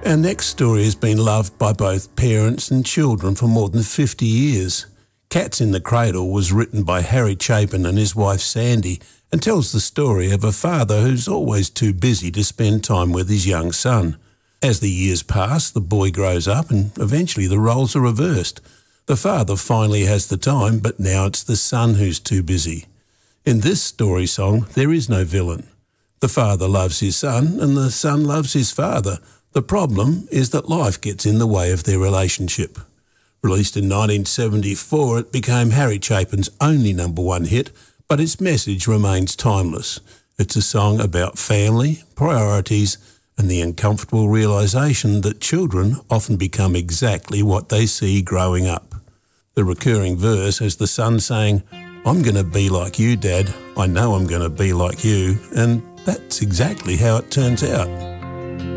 Our next story has been loved by both parents and children for more than 50 years. Cats in the Cradle was written by Harry Chapin and his wife Sandy and tells the story of a father who's always too busy to spend time with his young son. As the years pass, the boy grows up and eventually the roles are reversed. The father finally has the time, but now it's the son who's too busy. In this story song, there is no villain. The father loves his son and the son loves his father. The problem is that life gets in the way of their relationship. Released in 1974, it became Harry Chapin's only #1 hit, but its message remains timeless. It's a song about family, priorities, and the uncomfortable realisation that children often become exactly what they see growing up. The recurring verse has the son saying, "I'm going to be like you, Dad. I know I'm going to be like you," and that's exactly how it turns out.